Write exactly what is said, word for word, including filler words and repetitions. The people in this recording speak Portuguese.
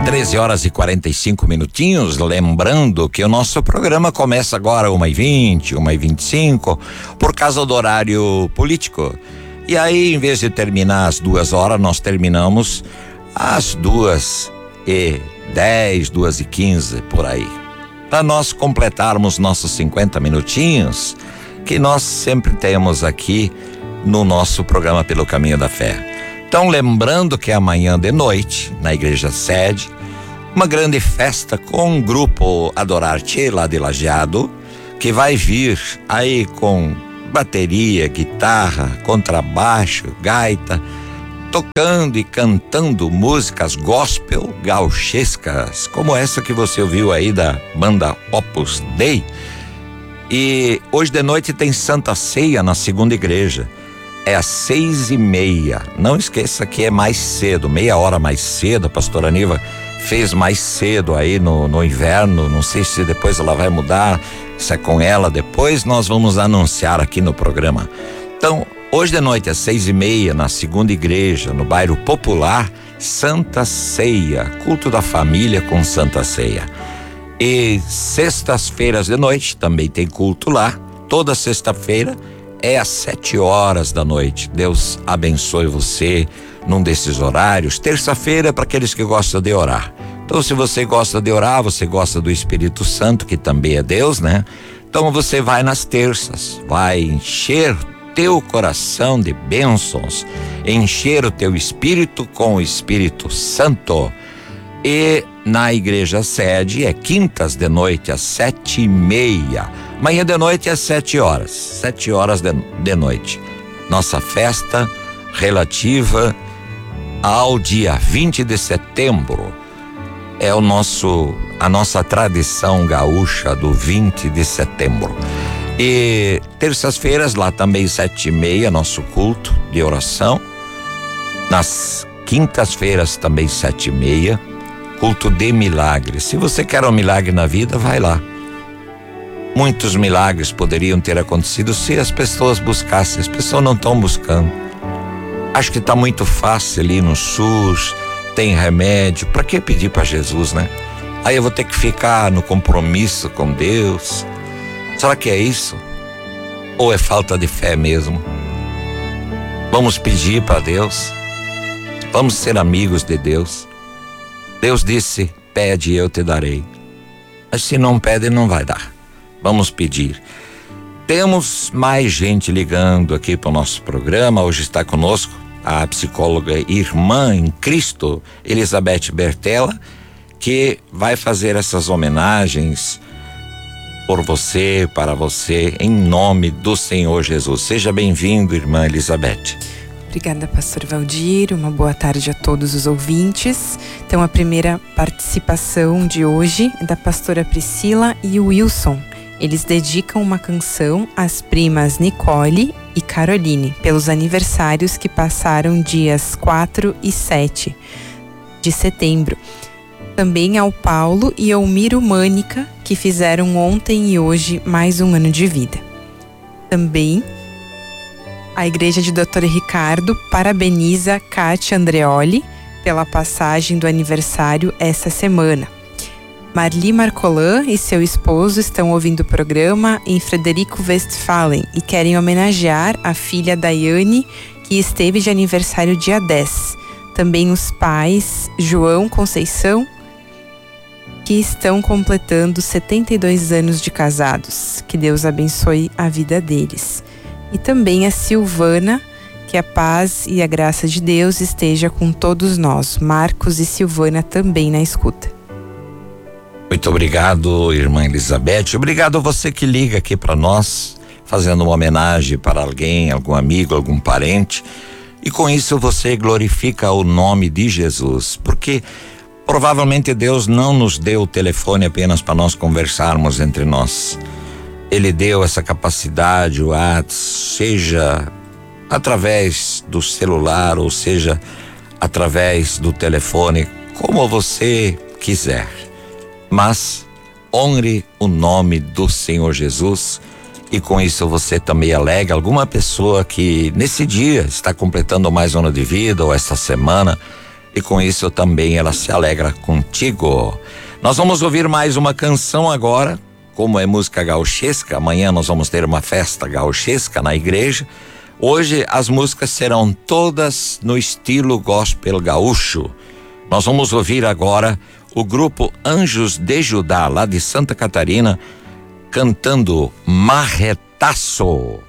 treze horas e quarenta e cinco minutinhos, lembrando que o nosso programa começa agora uma e vinte, uma e vinte e cinco, por causa do horário político. E aí, em vez de terminar às duas horas, nós terminamos às duas e dez, duas e quinze, por aí. Para nós completarmos nossos cinquenta minutinhos, que nós sempre temos aqui no nosso programa Pelo Caminho da Fé. Então, lembrando que amanhã de noite, na Igreja Sede, uma grande festa com o grupo Adorar-te lá de Lajeado, que vai vir aí com bateria, guitarra, contrabaixo, gaita, tocando e cantando músicas gospel gauchescas, como essa que você ouviu aí da banda Opus Dei. E hoje de noite tem Santa Ceia na segunda igreja. É às seis e meia. Não esqueça que é mais cedo, meia hora mais cedo. A pastora Niva fez mais cedo aí no, no inverno. Não sei se depois ela vai mudar, se é com ela. Depois nós vamos anunciar aqui no programa. Então, hoje de noite às seis e meia, na segunda igreja, no bairro Popular, Santa Ceia, culto da família com Santa Ceia. E sextas-feiras de noite também tem culto lá. Toda sexta-feira é às sete horas da noite. Deus abençoe você num desses horários. Terça-feira é para aqueles que gostam de orar. Então, se você gosta de orar, você gosta do Espírito Santo, que também é Deus, né? Então você vai nas terças, vai encher teu coração de bênçãos, encher o teu espírito com o Espírito Santo. E na Igreja Sede é quintas de noite às sete e meia. Amanhã de noite às sete horas, sete horas de, de noite. Nossa festa relativa ao dia vinte de setembro. É o nosso, a nossa tradição gaúcha do vinte de setembro. E terças-feiras lá também sete e meia, nosso culto de oração. Nas quintas-feiras também sete e meia, culto de milagres. Se você quer um milagre na vida, vai lá. Muitos milagres poderiam ter acontecido se as pessoas buscassem. As pessoas não estão buscando. Acho que está muito fácil ali no SUS, tem remédio. Para que pedir para Jesus, né? Aí eu vou ter que ficar no compromisso com Deus. Será que é isso? Ou é falta de fé mesmo? Vamos pedir para Deus. Vamos ser amigos de Deus. Deus disse: pede e eu te darei. Mas se não pede, não vai dar. Vamos pedir. Temos mais gente ligando aqui para o nosso programa. Hoje está conosco a psicóloga irmã em Cristo, Elizabeth Bertella, que vai fazer essas homenagens por você, para você, em nome do Senhor Jesus. Seja bem-vindo, irmã Elizabeth. Obrigada, pastor Valdir. Uma boa tarde a todos os ouvintes. Então, a primeira participação de hoje é da pastora Priscila e o Wilson. Eles dedicam uma canção às primas Nicole e Caroline, pelos aniversários que passaram dias quatro e sete de setembro. Também ao Paulo e ao Miro Mânica, que fizeram ontem e hoje mais um ano de vida. Também a Igreja de doutor Ricardo parabeniza Kátia Andreoli pela passagem do aniversário essa semana. Marli Marcolan e seu esposo estão ouvindo o programa em Frederico Westphalen e querem homenagear a filha Daiane, que esteve de aniversário dia dez. Também os pais João Conceição, que estão completando setenta e dois anos de casados. Que Deus abençoe a vida deles. E também a Silvana, que a paz e a graça de Deus esteja com todos nós. Marcos e Silvana também na escuta. Muito obrigado, irmã Elizabeth. Obrigado a você que liga aqui para nós, fazendo uma homenagem para alguém, algum amigo, algum parente. E com isso você glorifica o nome de Jesus, porque provavelmente Deus não nos deu o telefone apenas para nós conversarmos entre nós. Ele deu essa capacidade, o WhatsApp, seja através do celular, ou seja através do telefone, como você quiser. Mas honre o nome do Senhor Jesus, e com isso você também alega alguma pessoa que nesse dia está completando mais um ano de vida, ou esta semana, e com isso também ela se alegra contigo. Nós vamos ouvir mais uma canção agora, como é música gauchesca. Amanhã nós vamos ter uma festa gauchesca na igreja. Hoje as músicas serão todas no estilo gospel gaúcho. Nós vamos ouvir agora o grupo Anjos de Judá, lá de Santa Catarina, cantando Marretaço.